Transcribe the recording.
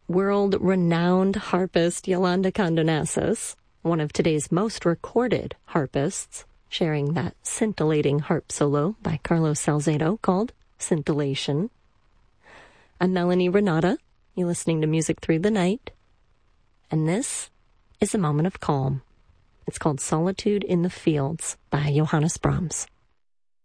world-renowned harpist Yolanda Condonassis, one of today's most recorded harpists, sharing that scintillating harp solo by Carlos Salcedo called Scintillation. I'm Melanie Renata. You're listening to Music Through the Night. And this is a moment of calm. It's called Solitude in the Fields by Johannes Brahms.